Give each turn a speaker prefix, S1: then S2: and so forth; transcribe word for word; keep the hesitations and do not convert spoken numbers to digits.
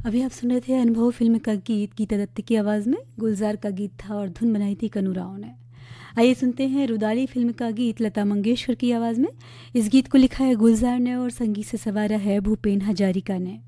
S1: अभी आप सुन रहे थे अनुभव फिल्म का गीत गीता दत्त की आवाज़ में। गुलजार का गीत था और धुन बनाई थी कनू राव ने। आइए सुनते हैं रुदाली फिल्म का गीत लता मंगेशकर की आवाज़ में। इस गीत को लिखा है गुलजार ने और संगीत से संवारा है भूपेन हजारिका ने।